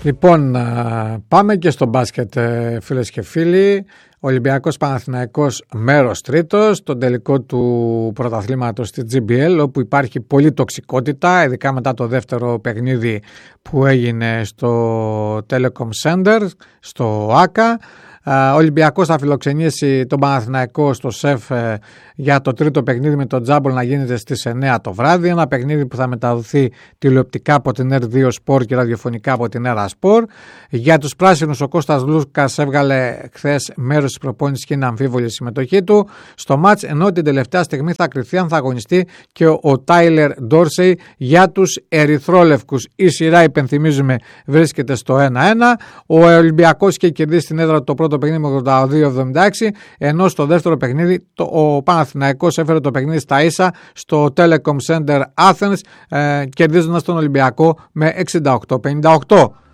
Λοιπόν, πάμε και στο μπάσκετ, φίλες και φίλοι. Ολυμπιακός Παναθηναϊκός μέρος τρίτος, τον τελικό του πρωταθλήματος στη GBL, όπου υπάρχει πολλή τοξικότητα, ειδικά μετά το δεύτερο παιχνίδι που έγινε στο Telecom Center, στο ΆΚΑ. Ο Ολυμπιακός θα φιλοξενήσει τον Παναθηναϊκό στο ΣΕΦ για το τρίτο παιχνίδι με τον Τζάμπολ να γίνεται στις 9 το βράδυ. Ένα παιχνίδι που θα μεταδοθεί τηλεοπτικά από την R2 Sport και ραδιοφωνικά από την Era Sport. Για τους πράσινους, ο Κώστας Λούκας έβγαλε χθες μέρος της προπόνησης και είναι αμφίβολη η συμμετοχή του στο μάτς, ενώ την τελευταία στιγμή θα κριθεί αν θα αγωνιστεί και ο Τάιλερ Ντόρσεϊ για τους ερυθρόλευκους. Η σειρά, υπενθυμίζουμε, βρίσκεται στο 1-1. Ο Ολυμπιακός είχε κερδίσει την έδρα το πρώτο παιχνίδι με 82-76, ενώ στο δεύτερο παιχνίδι ο Παναθηναϊκός έφερε το παιχνίδι στα ίσα στο Telecom Center Athens, κερδίζοντας τον Ολυμπιακό με 68-58.